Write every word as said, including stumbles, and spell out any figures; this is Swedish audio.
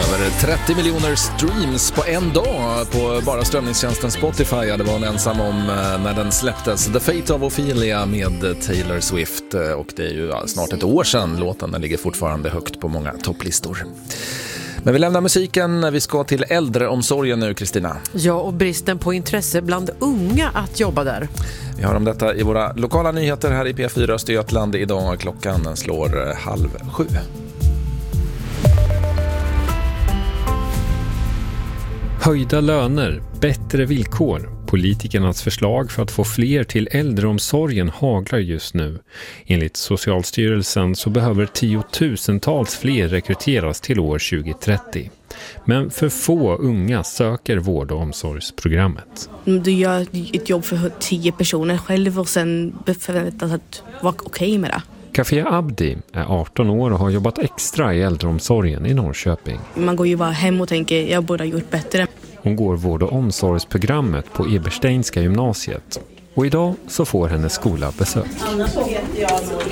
Över trettio miljoner streams på en dag på bara strömningstjänsten Spotify. Det var hon ensam om när den släpptes. The Fate of Ophelia med Taylor Swift. Och det är ju snart ett år sedan låten. Den ligger fortfarande högt på många topplistor. Men vi lämnar musiken. Vi ska till äldreomsorgen nu, Kristina. Ja, och bristen på intresse bland unga att jobba där. Vi har om detta i våra lokala nyheter här i P fyra Östergötland. Idag klockan slår halv sju. Höjda löner, bättre villkor. Politikernas förslag för att få fler till äldreomsorgen haglar just nu. Enligt Socialstyrelsen så behöver tiotusentals fler rekryteras till år tjugo trettio. Men för få unga söker vård- och omsorgsprogrammet. Du gör ett jobb för tio personer själv och sen förväntas att vara okej med det. Kafia Abdi är arton år och har jobbat extra i äldreomsorgen i Norrköping. Man går ju bara hem och tänker jag borde ha gjort bättre. Hon går vård- och omsorgsprogrammet på Ebersteinska gymnasiet. Och idag så får hennes skola besök.